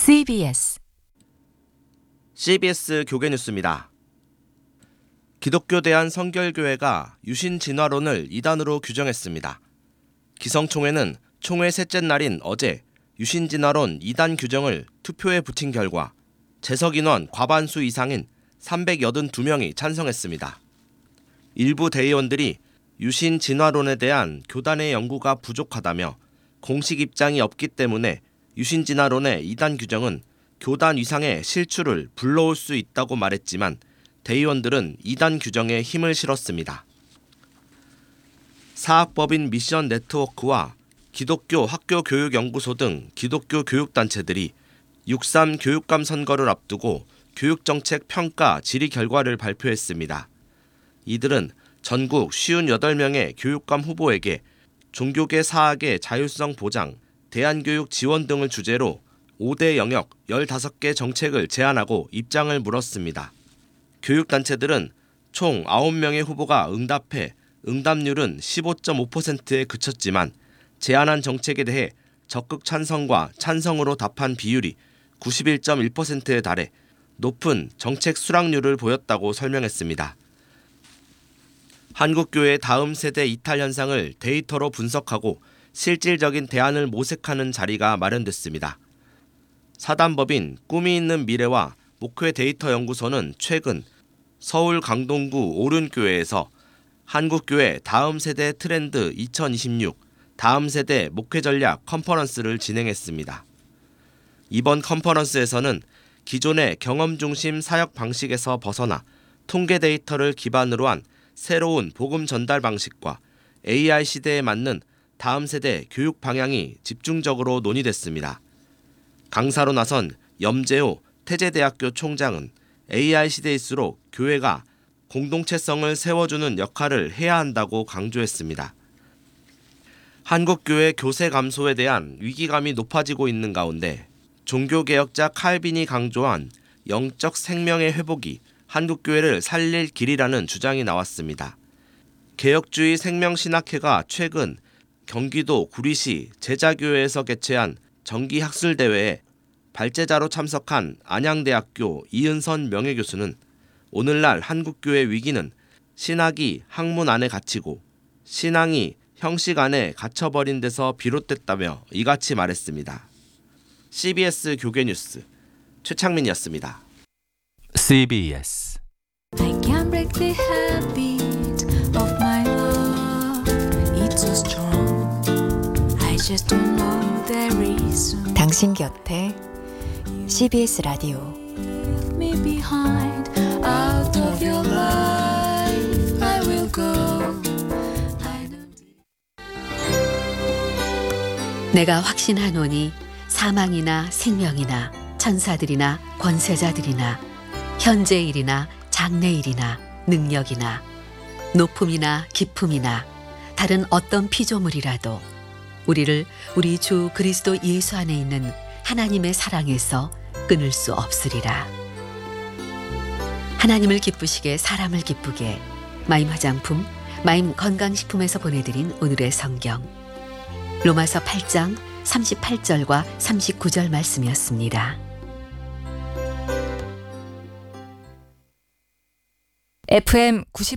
CBS 교계 뉴스입니다. 기독교 대한성결교회가 유신 진화론을 이단으로 규정했습니다. 기성총회는 총회 셋째 날인 어제 유신 진화론 이단 규정을 투표에 붙인 결과 재석 인원 과반수 이상인 382명이 찬성했습니다. 일부 대의원들이 유신 진화론에 대한 교단의 연구가 부족하다며 공식 입장이 없기 때문에 유신 진화론의 이단 규정은 교단 위상의 실추를 불러올 수 있다고 말했지만 대의원들은 이단 규정에 힘을 실었습니다. 사학법인 미션 네트워크와 기독교 학교교육연구소 등 기독교 교육단체들이 6.3 교육감 선거를 앞두고 교육정책 평가 질의 결과를 발표했습니다. 이들은 전국 58명의 교육감 후보에게 종교계 사학의 자율성 보장, 대안교육 지원 등을 주제로 5대 영역 15개 정책을 제안하고 입장을 물었습니다. 교육단체들은 총 9명의 후보가 응답해 응답률은 15.5%에 그쳤지만 제안한 정책에 대해 적극 찬성과 찬성으로 답한 비율이 91.1%에 달해 높은 정책 수락률을 보였다고 설명했습니다. 한국교회의 다음 세대 이탈 현상을 데이터로 분석하고 실질적인 대안을 모색하는 자리가 마련됐습니다. 사단법인 꿈이 있는 미래와 목회 데이터 연구소는 최근 서울 강동구 오륜교회에서 한국교회 다음 세대 트렌드 2026 다음 세대 목회 전략 컨퍼런스를 진행했습니다. 이번 컨퍼런스에서는 기존의 경험 중심 사역 방식에서 벗어나 통계 데이터를 기반으로 한 새로운 복음 전달 방식과 AI 시대에 맞는 다음 세대 교육 방향이 집중적으로 논의됐습니다. 강사로 나선 염재호 태제대학교 총장은 AI 시대일수록 교회가 공동체성을 세워주는 역할을 해야 한다고 강조했습니다. 한국교회 교세 감소에 대한 위기감이 높아지고 있는 가운데 종교개혁자 칼빈이 강조한 영적 생명의 회복이 한국교회를 살릴 길이라는 주장이 나왔습니다. 개혁주의 생명신학회가 최근 경기도 구리시 제자교회에서 개최한 정기학술대회에 발제자로 참석한 안양대학교 이은선 명예교수는 오늘날 한국교회 위기는 신학이 학문 안에 갇히고 신앙이 형식 안에 갇혀버린 데서 비롯됐다며 이같이 말했습니다. CBS 교계뉴스 최창민이었습니다. CBS I can't break the habit of my love. It's so strong. I just don't know the reason. 당신 곁에 CBS 라디오. Leave me behind. Out of your life, I will go. I don't. 내가 확신하노니 사망이나 생명이나 천사들이나 권세자들이나 현재일이나 장래일이나 능력이나 높음이나 깊음이나 다른 어떤 피조물이라도 우리를 우리 주 그리스도 예수 안에 있는 하나님의 사랑에서 끊을 수 없으리라. 하나님을 기쁘시게 사람을 기쁘게 마임 화장품, 마임 건강식품에서 보내드린 오늘의 성경 로마서 8장 38절과 39절 말씀이었습니다. FM 90